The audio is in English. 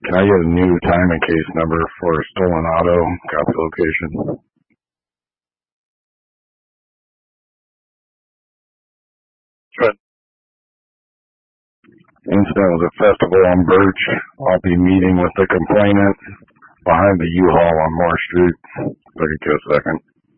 Can I get a new time and case number for a stolen auto? Copy location. Good. Incident was a festival on Birch. I'll be meeting with the complainant behind the U-Haul on Moore Street. 32 a second.